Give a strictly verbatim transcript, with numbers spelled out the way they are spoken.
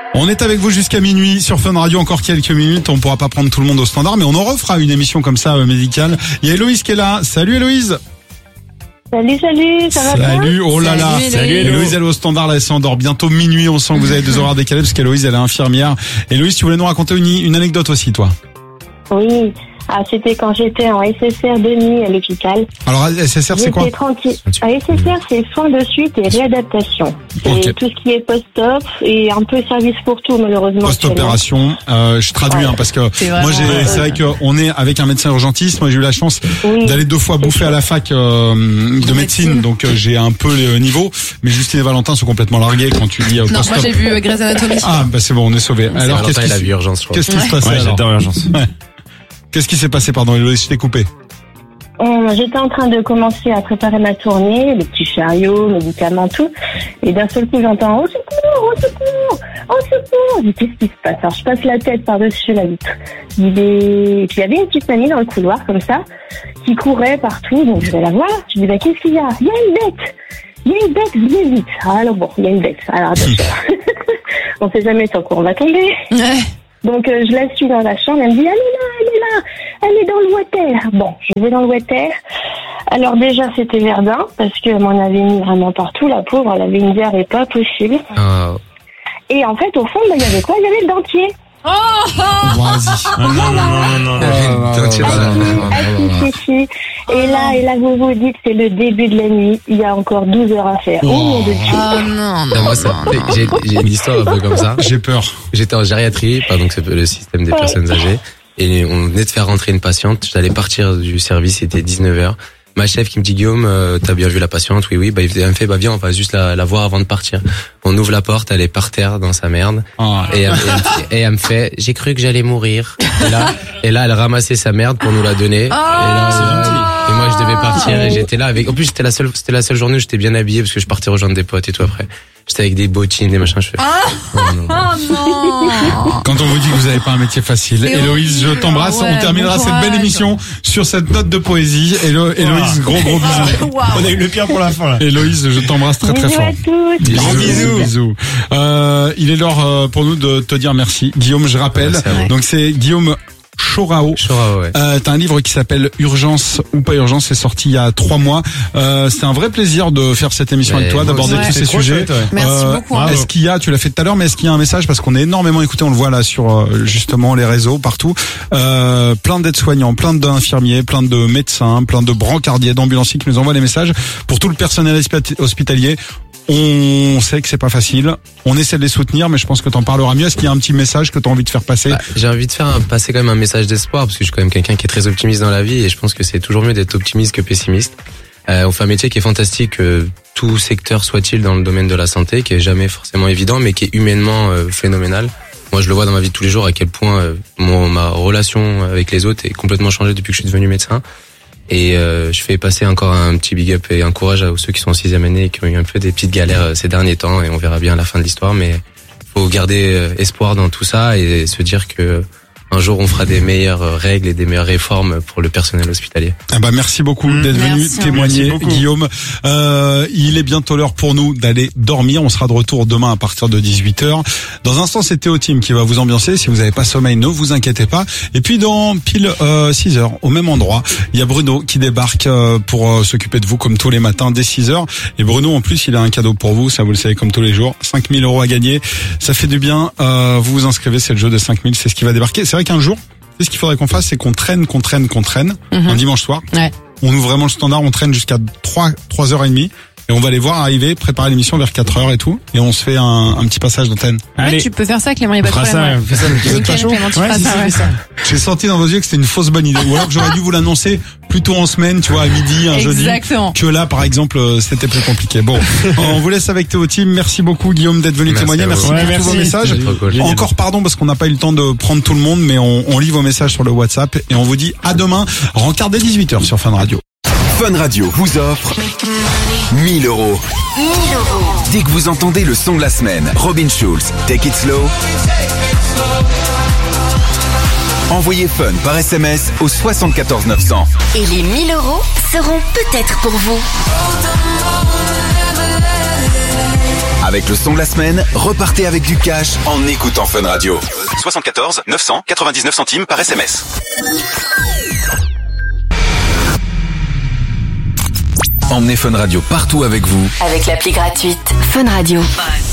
On est avec vous jusqu'à minuit sur Fun Radio, encore quelques minutes. On pourra pas prendre tout le monde au standard, mais on en refera une émission comme ça euh, médicale. Il y a Héloïse qui est là. Salut Héloïse. Salut, salut, ça va bien? Salut, oh là là. Salut, Salut Héloïse, elle est au standard, là, elle s'endort bientôt minuit. On sent que vous avez deux horaires décalés parce qu'Héloïse, elle est infirmière. Héloïse, tu voulais nous raconter une, une anecdote aussi, toi? Oui, ah, c'était quand j'étais en S S R de nuit à l'hôpital. Alors, S S R, c'est quoi? J'étais tranquille. À S S R, c'est soins de suite et réadaptation. C'est Ok. tout ce qui est post-op et un peu service pour tout, malheureusement. Post-opération, euh, je traduis, Ouais. hein, parce que C'est moi, vraiment, j'ai, euh, c'est vrai qu'on est avec un médecin urgentiste. Moi, j'ai eu la chance Oui. d'aller deux fois bouffer à la fac euh, de médecine, donc euh, j'ai un peu les niveaux. Mais Justine et Valentin sont complètement largués quand tu dis euh, Non, post-op. moi j'ai vu euh, Grey's Anatomy. Ah, bah c'est bon, on est sauvés. Alors, qu'est-ce Valentin, qui, il a s- vu urgence, je crois. qu'est-ce qui se Ouais. passait Ouais, alors j'adore l'urgence. Ouais. Qu'est-ce qui s'est passé, pardon, Héloïse, je t'ai coupé. Euh, J'étais en train de commencer à préparer ma tournée, les petits chariots, médicaments, tout. Et d'un seul coup, j'entends « Au secours, au secours, au secours !» Je dis « Qu'est-ce qui se passe ?» Alors, je passe la tête par-dessus la vitre. Je dis, Et puis, il y avait une petite mamie dans le couloir, comme ça, qui courait partout. Donc, je vais la voir. Je dis bah, « Qu'est-ce qu'il y a ?»« Il y a une bête !» Il y a une bête, venez vite. Alors bon, il y a une bête. Alors attention. On sait jamais sur quoi on va tomber. Ouais. Donc euh, je la suis dans la chambre, elle me dit elle est là, elle est là, elle est dans le water. Bon, je vais dans le water. Alors déjà c'était Verdun, parce qu'elle m'en avait mis vraiment partout, la pauvre, elle avait une diarrhée pas possible. Ah, Et en fait au fond, bah, il y avait quoi? Il y avait le dentier. Oh, oh Vas-y. Ah, non, non, non, non, non. T'as tiré Ah, ça. si, ah, si, si, si. Et là, et là vous vous dites c'est le début de la nuit, il y a encore douze heures à faire. Oh mon Dieu. Oh non, Non, moi, ça, j'ai, j'ai une histoire un peu comme ça. J'ai peur. J'étais en gériatrie, pas donc c'est le système des Ouais. personnes âgées, et on venait de faire rentrer une patiente. J'allais partir du service, il était dix-neuf heures. Ma chef qui me dit Guillaume, euh, t'as bien vu la patiente? Oui, oui. Bah, il me fait, bah viens, on va juste la, la voir avant de partir. On ouvre la porte, elle est par terre dans sa merde, Ah, et elle, et elle me fait, j'ai cru que j'allais mourir. Et là, et là, elle ramassait sa merde pour nous la donner. Et là, et moi, je devais partir et j'étais là avec. En plus, c'était la seule, c'était la seule journée où j'étais bien habillé parce que je partais rejoindre des potes et tout après. J'étais avec des bottines, des machins. Je fais. Oh, non. oh non. quand on vous dit que vous n'avez pas un métier facile. C'est Héloïse, je horrible. t'embrasse. Ouais, on terminera bon cette belle courage. émission sur cette note de poésie. Hélo, Héloïse, gros gros bisous. Waouh. On a eu le pire pour la fin, là. Héloïse, je t'embrasse très très Bisous fort. à tous. Bisous, bisous, bisous. Euh, il est l'heure euh, pour nous de te dire merci. Guillaume, je rappelle. Merci à vous. Donc c'est Guillaume Chorao. Chora, ouais. Euh, t'as un livre qui s'appelle Urgence ou pas urgence, c'est sorti il y a trois mois. Euh, c'était un vrai plaisir de faire cette émission Ouais, avec toi, moi d'aborder aussi. tous C'est ces trop sujets. chouette, ouais. Merci beaucoup, hein. Est-ce qu'il y a, tu l'as fait tout à l'heure, mais est-ce qu'il y a un message, parce qu'on est énormément écouté, on le voit là sur euh, justement les réseaux partout, euh, plein d'aides-soignants, plein d'infirmiers, plein de médecins, plein de brancardiers, d'ambulanciers qui nous envoient des messages pour tout le personnel hospi- hospitalier. On sait que c'est pas facile. On essaie de les soutenir, mais je pense que t'en parleras mieux. Est-ce qu'il y a un petit message que t'as envie de faire passer? Bah, j'ai envie de faire un, passer quand même un message d'espoir parce que je suis quand même quelqu'un qui est très optimiste dans la vie et je pense que c'est toujours mieux d'être optimiste que pessimiste. Euh, on fait un métier qui est fantastique, euh, tout secteur soit-il dans le domaine de la santé, qui est jamais forcément évident, mais qui est humainement euh, phénoménal. Moi, je le vois dans ma vie de tous les jours à quel point euh, mon, ma relation avec les autres est complètement changée depuis que je suis devenu médecin. Et euh, je fais passer encore un petit big up et un courage à ceux qui sont en sixième année et qui ont eu un peu des petites galères euh, ces derniers temps. Et on verra bien la fin de l'histoire, mais faut garder euh, espoir dans tout ça et se dire que un jour on fera des meilleures euh, règles et des meilleures réformes pour le personnel hospitalier. Ah bah merci beaucoup d'être venu Merci. témoigner, Merci beaucoup. Guillaume. Euh, il est bientôt l'heure pour nous d'aller dormir. On sera de retour demain à partir de dix-huit heures. Dans un instant, c'est Théo Team qui va vous ambiancer. Si vous n'avez pas sommeil, ne vous inquiétez pas. Et puis dans pile euh, six heures, au même endroit, il y a Bruno qui débarque euh, pour euh, s'occuper de vous comme tous les matins dès six heures. Et Bruno, en plus, il a un cadeau pour vous. Ça, vous le savez, comme tous les jours. cinq mille euros à gagner. Ça fait du bien. Euh, vous vous inscrivez, c'est le jeu de cinq mille. C'est ce qui va débarquer. C'est vrai qu'un jour, ce qu'il faudrait qu'on fasse, c'est qu'on traîne, qu'on traîne, qu'on traîne, Mhm. un dimanche soir. Ouais. On ouvre vraiment le standard, on traîne jusqu'à trois, trois heures et demie. Et on va les voir arriver, préparer l'émission vers quatre heures et tout. Et on se fait un, un petit passage d'antenne. Ouais, Allez, tu peux faire ça, Clément, il y a on pas de fera problème. ça, on fait ça. Vous êtes pas Nickel, chaud? Clément, tu Ouais, feras si, ça, si, ouais. fais ça. J'ai senti dans vos yeux que c'était une fausse bonne idée. Ou alors que j'aurais dû vous l'annoncer plutôt en semaine, tu vois, à midi, un jeudi. Exactement. Que là, par exemple, euh, c'était plus compliqué. Bon, on vous laisse avec Théo Team. Merci beaucoup, Guillaume, d'être venu Merci témoigner. à vous. Merci pour Ouais, tous merci. vos messages. C'est trop cool. Génial. Encore pardon parce qu'on n'a pas eu le temps de prendre tout le monde, mais on, on lit vos messages sur le WhatsApp et on vous dit à demain. Rencard dès dix-huit heures sur Fun Radio. Fun Radio vous offre mille euros. Dès que vous entendez le son de la semaine, Robin Schulz, Take It Slow, envoyez Fun par S M S au soixante-quatorze neuf cents. Et les mille euros seront peut-être pour vous. Avec le son de la semaine, repartez avec du cash en écoutant Fun Radio. soixante-quatorze neuf cent quatre-vingt-dix-neuf centimes par S M S. Emmenez Fun Radio partout avec vous. Avec l'appli gratuite Fun Radio.